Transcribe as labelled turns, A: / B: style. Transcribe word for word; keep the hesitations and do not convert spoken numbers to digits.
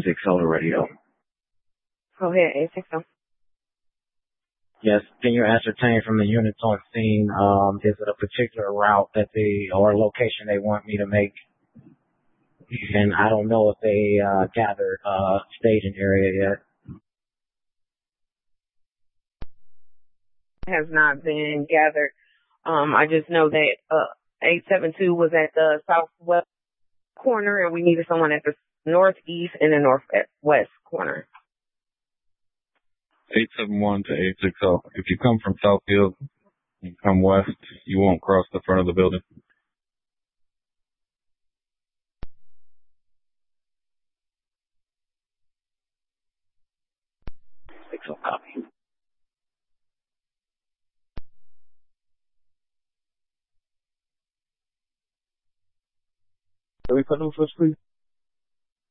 A: six oh radio.
B: Go ahead, eight six oh.
A: Yes, can you ascertain from the units on scene, um, is it a particular route that they, or location they want me to make? And I don't know if they, uh, gathered, uh, staging area yet.
B: Has not been gathered. Um, I just know that, uh, eight seven two was at the southwest corner and we needed someone at the northeast and the northwest corner.
C: eight seven one to eight six oh. If you come from Southfield and come west, you won't cross the front of the building.
A: six oh copy.
D: Can we put them first, please?